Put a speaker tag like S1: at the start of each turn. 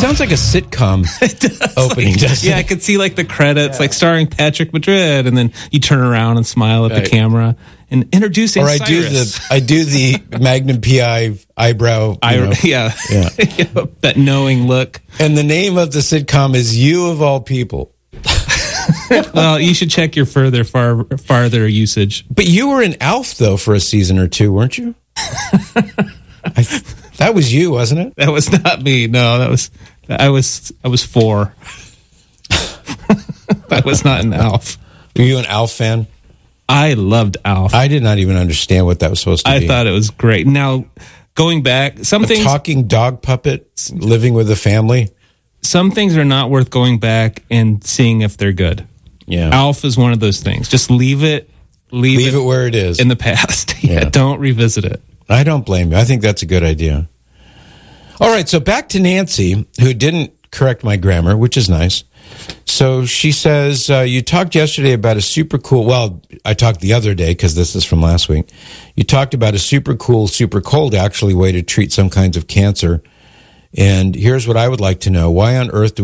S1: sounds like a sitcom opening, doesn't it?
S2: Yeah, I could see like the credits, like starring Patrick Madrid, and then you turn around and smile at the camera and introducing Cyrus.
S1: I do the Magnum PI eyebrow.
S2: Yeah. That knowing look.
S1: And the name of the sitcom is You of All People.
S2: Well, you should check your farther usage.
S1: But you were in Alf, though, for a season or two, weren't you? That was you, wasn't it?
S2: That was not me. No, I was 4. I was not an Alf.
S1: Were you an Alf fan?
S2: I loved Alf.
S1: I did not even understand what that was supposed to be.
S2: I thought it was great. Now, going back, some things...
S1: talking dog puppet living with a family?
S2: Some things are not worth going back and seeing if they're good.
S1: Yeah.
S2: Alf is one of those things. Just leave it
S1: where it is.
S2: In the past. Don't revisit it.
S1: I don't blame you. I think that's a good idea. All right, so back to Nancy, who didn't correct my grammar, which is nice. So she says, you talked yesterday about a super cool, well, I talked the other day because this is from last week. You talked about a super cool, super cold, actually, way to treat some kinds of cancer. And here's what I would like to know. Why on earth do